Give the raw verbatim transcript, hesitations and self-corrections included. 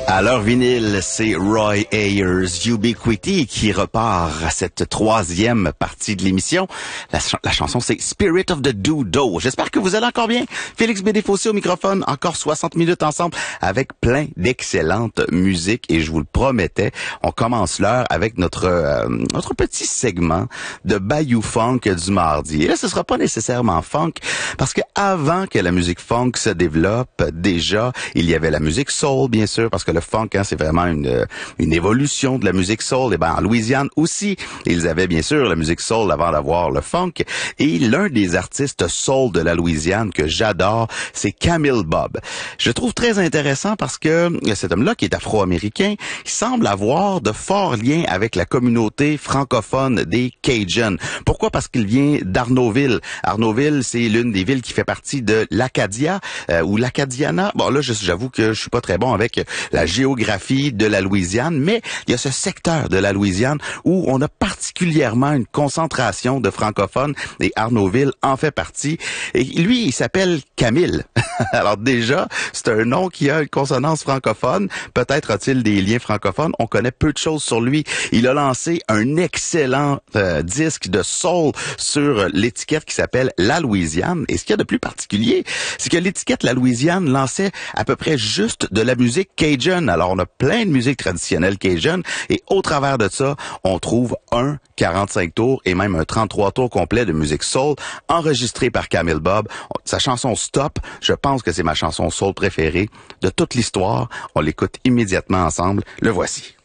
À leur vinyle, c'est Roy Ayers, Ubiquity, qui repart à cette troisième partie de l'émission. La, ch la chanson, c'est Spirit of the Dodo. J'espère que vous allez encore bien. Félix Bédéfossé au microphone, encore soixante minutes ensemble avec plein d'excellentes musiques. Et je vous le promettais, on commence l'heure avec notre euh, notre petit segment de Bayou Funk du mardi. Et là, ce sera pas nécessairement funk, parce que avant que la musique funk se développe, déjà, il y avait la musique soul, bien sûr, parce que le funk, hein, c'est vraiment une une évolution de la musique soul. Et ben en Louisiane aussi, ils avaient bien sûr la musique soul avant d'avoir le funk. Et l'un des artistes soul de la Louisiane que j'adore, c'est Camille Bob. Je trouve très intéressant parce que cet homme-là, qui est afro-américain, il semble avoir de forts liens avec la communauté francophone des Cajuns. Pourquoi? Parce qu'il vient d'Arnaudville. Arnaudville, c'est l'une des villes qui fait partie de l'Acadia euh, ou l'Acadiana. Bon là, j'avoue que je suis pas très bon avec la géographie de la Louisiane, mais il y a ce secteur de la Louisiane où on a particulièrement une concentration de francophones et Arnaudville en fait partie. Et lui, il s'appelle Camille. Alors déjà, c'est un nom qui a une consonance francophone. Peut-être a-t-il des liens francophones. On connaît peu de choses sur lui. Il a lancé un excellent euh, disque de soul sur l'étiquette qui s'appelle La Louisiane. Et ce qu'il y a de plus particulier, c'est que l'étiquette La Louisiane lançait à peu près juste de la musique Cajun. Alors on a plein de musique traditionnelle Cajun et au travers de ça, on trouve un quarante-cinq tours et même un trente-trois tours complet de musique soul enregistré par Camille Bob. Sa chanson Stop, je pense que c'est ma chanson soul préférée de toute l'histoire. On l'écoute immédiatement ensemble. Le voici.